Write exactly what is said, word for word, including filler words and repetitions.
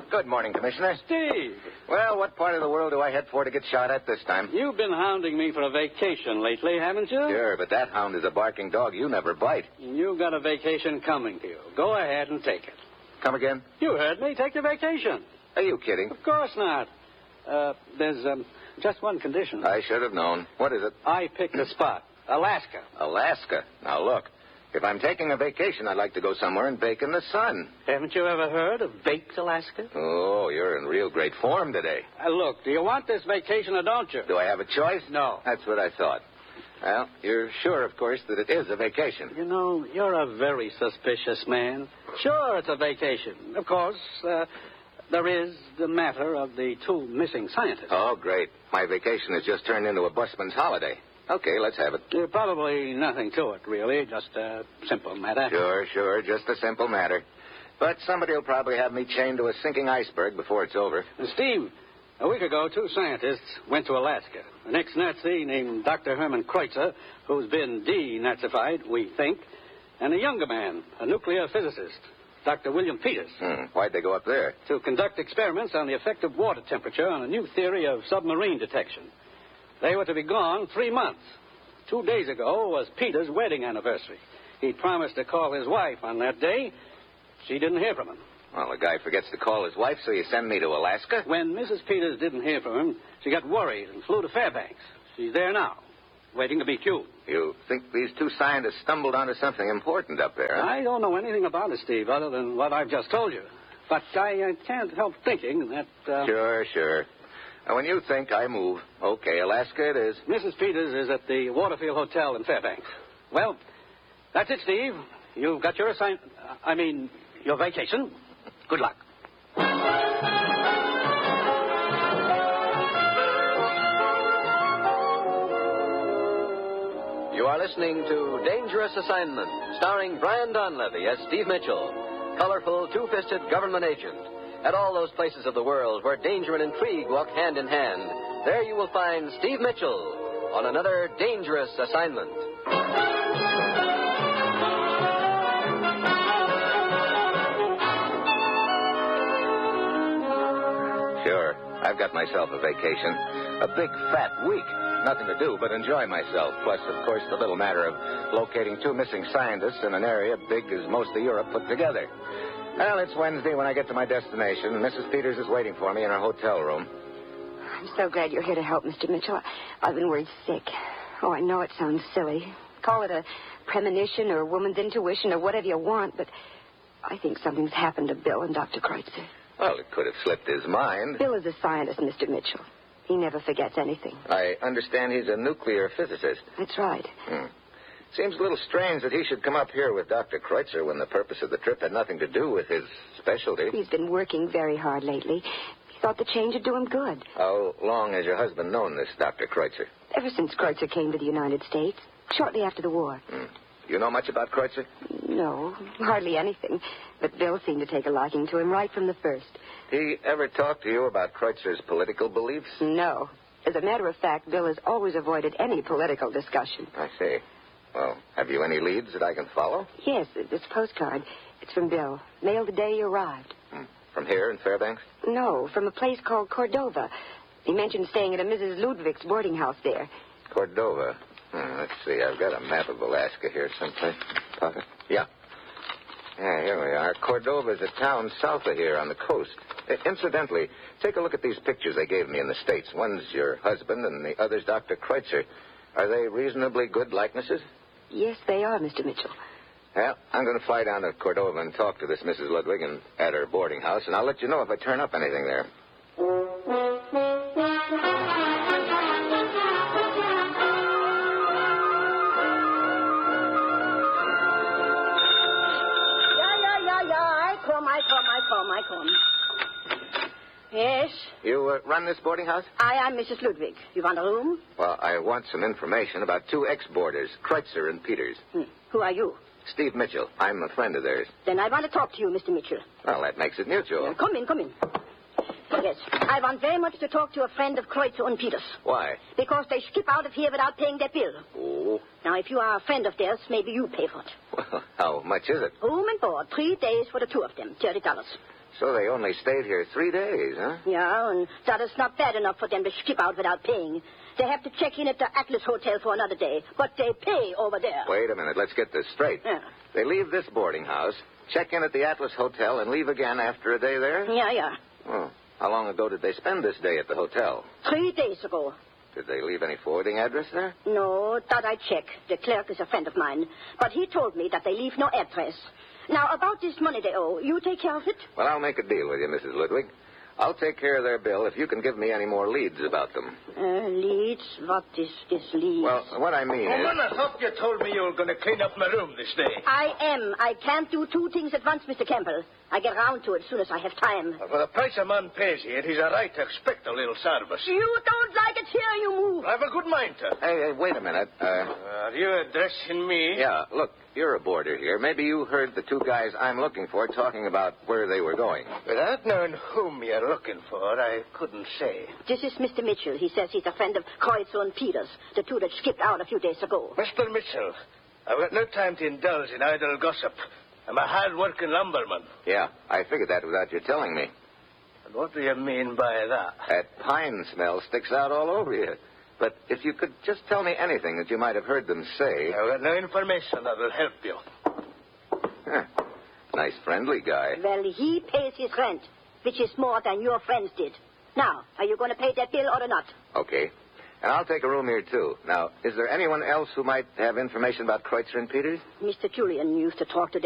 Good morning, Commissioner. Steve. Well, what part of the world do I head for to get shot at this time? You've been hounding me for a vacation lately, haven't you? Sure, but that hound is a barking dog. You never bite. You've got a vacation coming to you. Go ahead and take it. Come again? You heard me. Take the vacation. Are you kidding? Of course not. Uh, there's um, just one condition. I should have known. What is it? I picked the spot. Alaska. Alaska. Now, look. If I'm taking a vacation, I'd like to go somewhere and bake in the sun. Haven't you ever heard of Baked Alaska? Oh, you're in real great form today. Uh, look, do you want this vacation or don't you? Do I have a choice? No. That's what I thought. Well, you're sure, of course, that it is a vacation. You know, you're a very suspicious man. Sure, it's a vacation. Of course, uh, there is the matter of the two missing scientists. Oh, great. My vacation has just turned into a busman's holiday. Okay, let's have it. Uh, probably nothing to it, really. Just a simple matter. Sure, sure. Just a simple matter. But somebody will probably have me chained to a sinking iceberg before it's over. Uh, Steve, a week ago, two scientists went to Alaska. An ex-Nazi named Doctor Herman Kreutzer, who's been denazified, we think, and a younger man, a nuclear physicist, Doctor William Peters. Hmm. Why'd they go up there? To conduct experiments on the effect of water temperature on a new theory of submarine detection. They were to be gone three months. Two days ago was Peter's wedding anniversary. He promised to call his wife on that day. She didn't hear from him. Well, the guy forgets to call his wife, so you send me to Alaska? When Missus Peters didn't hear from him, she got worried and flew to Fairbanks. She's there now, waiting to meet you. You think these two scientists stumbled onto something important up there, huh? I don't know anything about it, Steve, other than what I've just told you. But I uh, can't help thinking that... Uh... Sure, sure. Now, when you think, I move. Okay, Alaska it is. Missus Peters is at the Waterfield Hotel in Fairbanks. Well, that's it, Steve. You've got your assign... I mean, your vacation. Good luck. You are listening to Dangerous Assignment, starring Brian Donlevy as Steve Mitchell, colorful, two-fisted government agent. At all those places of the world where danger and intrigue walk hand in hand, there you will find Steve Mitchell on another dangerous assignment. Sure, I've got myself a vacation. A big, fat week. Nothing to do but enjoy myself. Plus, of course, the little matter of locating two missing scientists in an area big as most of Europe put together. Well, it's Wednesday when I get to my destination. Missus Peters is waiting for me in her hotel room. I'm so glad you're here to help, Mister Mitchell. I've been worried sick. Oh, I know it sounds silly. Call it a premonition or a woman's intuition or whatever you want, but I think something's happened to Bill and Doctor Kreutzer. Well, it could have slipped his mind. Bill is a scientist, Mister Mitchell. He never forgets anything. I understand he's a nuclear physicist. That's right. Hmm. Seems a little strange that he should come up here with Doctor Kreutzer when the purpose of the trip had nothing to do with his specialty. He's been working very hard lately. He thought the change would do him good. How long has your husband known this Doctor Kreutzer? Ever since Kreutzer came to the United States, shortly after the war. Hmm. You know much about Kreutzer? No, hardly anything. But Bill seemed to take a liking to him right from the first. He ever talked to you about Kreutzer's political beliefs? No. As a matter of fact, Bill has always avoided any political discussion. I see. Well, have you any leads that I can follow? Yes, this postcard. It's from Bill. Mailed the day he arrived. Hmm. From here in Fairbanks? No, from a place called Cordova. He mentioned staying at a Missus Ludwig's boarding house there. Cordova. Hmm, let's see. I've got a map of Alaska here someplace. Pocket? Yeah. Yeah, here we are. Cordova is a town south of here on the coast. Uh, incidentally, take a look at these pictures they gave me in the States. One's your husband and the other's Doctor Kreutzer. Are they reasonably good likenesses? Yes, they are, Mister Mitchell. Well, I'm going to fly down to Cordova and talk to this Missus Ludwig and at her boarding house, and I'll let you know if I turn up anything there. I come, I come, I come. Yes? You uh, run this boarding house? I am Missus Ludwig. You want a room? Well, I want some information about two ex-boarders, Kreutzer and Peters. Hmm. Who are you? Steve Mitchell. I'm a friend of theirs. Then I want to talk to you, Mister Mitchell. Well, that makes it mutual. Yeah, come in, come in. Yes. I want very much to talk to a friend of Kreutzer and Peters. Why? Because they skip out of here without paying their bill. Oh. Now, if you are a friend of theirs, maybe you pay for it. Well, how much is it? Room and board, three days for the two of them, thirty dollars. So they only stayed here three days, huh? Yeah, and that is not bad enough for them to skip out without paying. They have to check in at the Atlas Hotel for another day, but they pay over there. Wait a minute. Let's get this straight. Yeah. They leave this boarding house, check in at the Atlas Hotel, and leave again after a day there? Yeah, yeah. Oh. How long ago did they spend this day at the hotel? Three days ago. Did they leave any forwarding address there? No, that I check. The clerk is a friend of mine. But he told me that they leave no address. Now, about this money they owe, you take care of it? Well, I'll make a deal with you, Missus Ludwig. I'll take care of their bill if you can give me any more leads about them. Uh, leads? What is this leads? Well, what I mean Woman, is... I thought you told me you were going to clean up my room this day. I am. I can't do two things at once, Mister Campbell. I get round to it as soon as I have time. For the price a man pays here, he's a right to expect a little service. You don't like it here, you move. I have a good mind to. Hey, hey, wait a minute. Uh, Are you addressing me? yeah, look, you're a boarder here. Maybe you heard the two guys I'm looking for talking about where they were going. Without knowing whom you're looking for, I couldn't say. This is Mister Mitchell. He says he's a friend of Kreutzer and Peters, the two that skipped out a few days ago. Mister Mitchell, I've got no time to indulge in idle gossip. I'm a hard-working lumberman. Yeah, I figured that without you telling me. And what do you mean by that? That pine smell sticks out all over you. But if you could just tell me anything that you might have heard them say... I've got no information that will help you. Huh. Nice, friendly guy. Well, he pays his rent, which is more than your friends did. Now, are you going to pay that bill or not? Okay. And I'll take a room here, too. Now, is there anyone else who might have information about Kreutzer and Peters? Mister Julian used to talk to